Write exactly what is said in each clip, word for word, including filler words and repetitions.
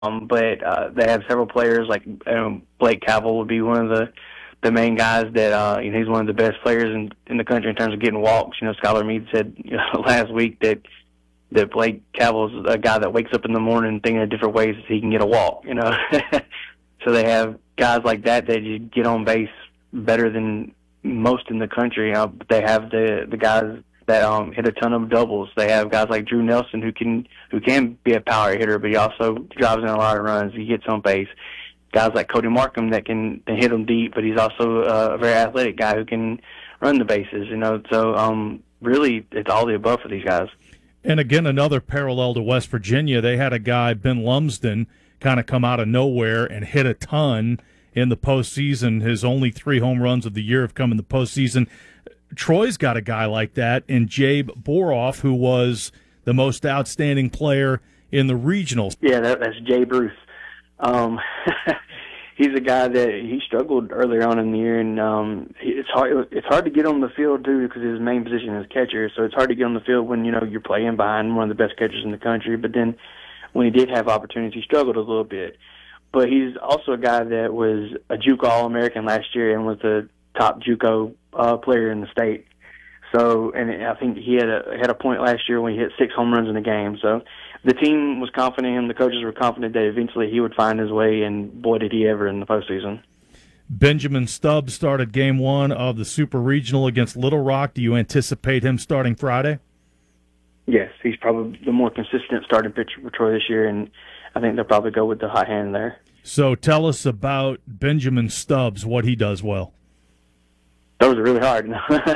Um, but uh, they have several players like um, Blake Cavell would be one of the the main guys that uh, you know, he's one of the best players in in the country in terms of getting walks. You know, Skylar Meade said you know, last week that that Blake Cavell's a guy that wakes up in the morning thinking of different ways that he can get a walk. You know, so they have guys like that that you get on base better than most in the country. Uh, but they have the the guys that um, hit a ton of doubles. They have guys like Drew Nelson who can who can be a power hitter, but he also drives in a lot of runs. He gets on base. Guys like Cody Markham that can, can hit them deep, but he's also uh, a very athletic guy who can run the bases. You know, so um, really it's all the above for these guys. And again, another parallel to West Virginia, they had a guy, Ben Lumsden, kind of come out of nowhere and hit a ton in the postseason. His only three home runs of the year have come in the postseason. Troy's got a guy like that in Jabe Boroff, who was the most outstanding player in the regionals. Yeah, that, that's Jay Bruce. Um, he's a guy that he struggled earlier on in the year, and um, it's hard. It's hard to get on the field too because his main position is catcher. So it's hard to get on the field when you know you're playing behind one of the best catchers in the country. But then when he did have opportunities, he struggled a little bit. But he's also a guy that was a JUCO All-American last year and was the top JUCO uh, player in the state. So, and I think he had a had a point last year when he hit six home runs in a game. So, the team was confident in him. The coaches were confident that eventually he would find his way, and boy, did he ever in the postseason. Benjamin Stubbs started game one of the Super Regional against Little Rock. Do you anticipate him starting Friday? Yes, he's probably the more consistent starting pitcher for Troy this year, and I think they'll probably go with the hot hand there. So, tell us about Benjamin Stubbs, what he does well. Those are really hard.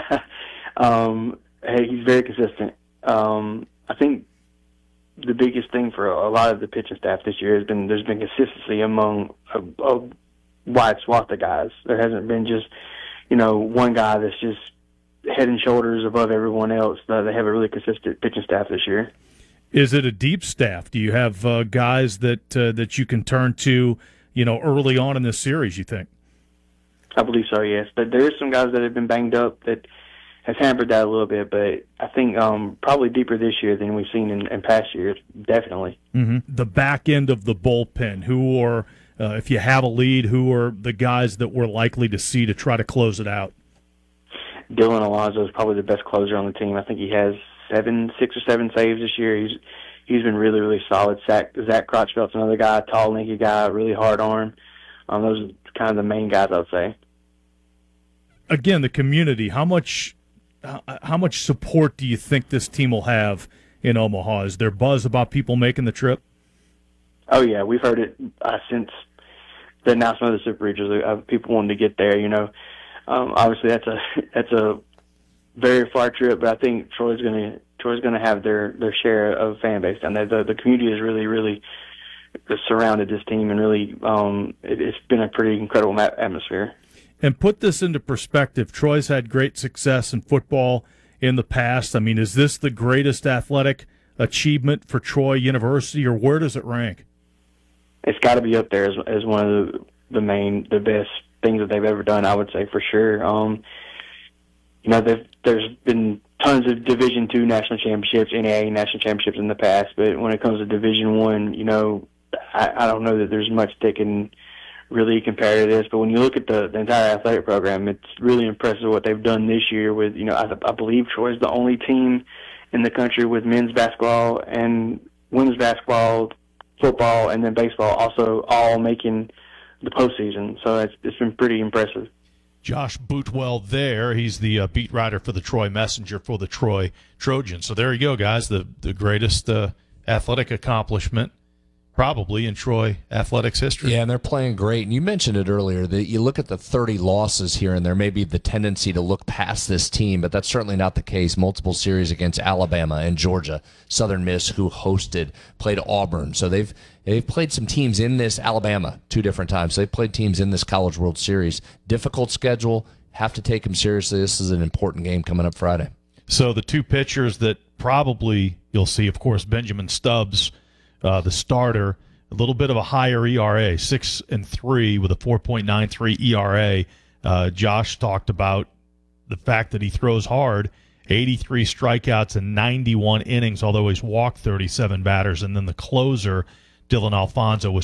Um, hey, he's very consistent. Um, I think the biggest thing for a lot of the pitching staff this year has been there's been consistency among a, a wide swath of guys. There hasn't been just, you know, one guy that's just head and shoulders above everyone else. Uh, they have a really consistent pitching staff this year. Is it a deep staff? Do you have uh, guys that uh, that you can turn to, you know, early on in this series, you think? I believe so, yes. But there are some guys that have been banged up that has hampered that a little bit, but I think um, probably deeper this year than we've seen in, in past years, definitely. Mm-hmm. The back end of the bullpen, who are, uh, if you have a lead, who are the guys that we're likely to see to try to close it out? Dylan Alonso is probably the best closer on the team. I think he has seven, six or seven saves this year. He's he's been really, really solid. Zach, Zach Crotchfeld's another guy, tall, lanky guy, really hard arm. Um, those are kind of the main guys, I would say. Again, the community, how much how much support do you think this team will have in Omaha? Is there buzz about people making the trip? Oh, yeah. We've heard it uh, since the announcement of the Super Regionals. Uh, people wanting to get there, you know. Um, obviously, that's a that's a very far trip, but I think Troy's going to Troy's going to have their, their share of fan base down there. The, the community has really, really surrounded this team, and really um, it, it's been a pretty incredible atmosphere. And put this into perspective, Troy's had great success in football in the past. I mean, is this the greatest athletic achievement for Troy University, or where does it rank? It's got to be up there as, as one of the, the main, the best things that they've ever done, I would say, for sure. Um, you know, there's been tons of Division two national championships, N A A A national championships in the past, but when it comes to Division one, you know, I, I don't know that there's much that can really compare to this, but when you look at the, the entire athletic program, it's really impressive what they've done this year with, you know, I, I believe Troy's the only team in the country with men's basketball and women's basketball, football, and then baseball also all making the postseason. So it's, it's been pretty impressive. Josh Bootwell there. He's the uh, beat writer for the Troy Messenger for the Troy Trojans. So there you go, guys, the, the greatest uh, athletic accomplishment probably in Troy athletics history. Yeah, and they're playing great. And you mentioned it earlier, that you look at the thirty losses here, and there may be the tendency to look past this team, but that's certainly not the case. Multiple series against Alabama and Georgia. Southern Miss, who hosted, played Auburn. So they've they've played some teams in this, Alabama, two different times. They've played teams in this College World Series. Difficult schedule. Have to take them seriously. This is an important game coming up Friday. So the two pitchers that probably you'll see, of course, Benjamin Stubbs, Uh, the starter, a little bit of a higher E R A, six and three with a four point nine three E R A. Uh, Josh talked about the fact that he throws hard, eighty-three strikeouts and ninety-one innings, although he's walked thirty-seven batters. And then the closer, Dylan Alfonso was